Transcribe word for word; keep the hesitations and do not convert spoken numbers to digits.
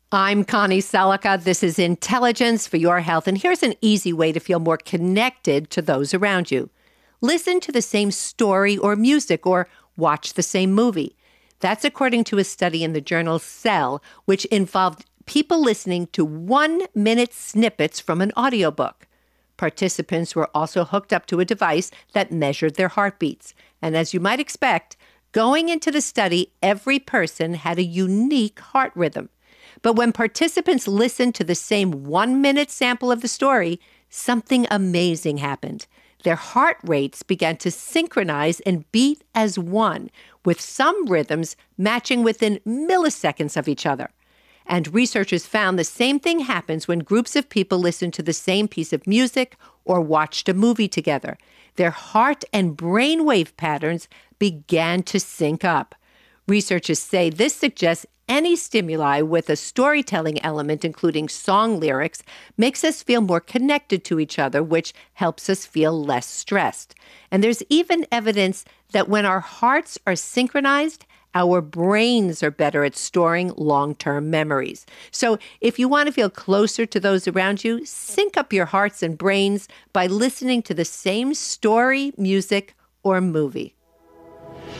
I'm Connie Selica. This is Intelligence for Your Health, and here's an easy way to feel more connected to those around you. Listen to the same story or music, or watch the same movie. That's according to a study in the journal Cell, which involved people listening to one-minute snippets from an audiobook. Participants were also hooked up to a device that measured their heartbeats. And as you might expect, going into the study, every person had a unique heart rhythm. But when participants listened to the same one-minute sample of the story, something amazing happened. Their heart rates began to synchronize and beat as one, with some rhythms matching within milliseconds of each other. And researchers found the same thing happens when groups of people listen to the same piece of music or watched a movie together. Their heart and brainwave patterns began to sync up. Researchers say this suggests any stimuli with a storytelling element, including song lyrics, makes us feel more connected to each other, which helps us feel less stressed. And there's even evidence that when our hearts are synchronized, our brains are better at storing long-term memories. So if you want to feel closer to those around you, sync up your hearts and brains by listening to the same story, music, or movie.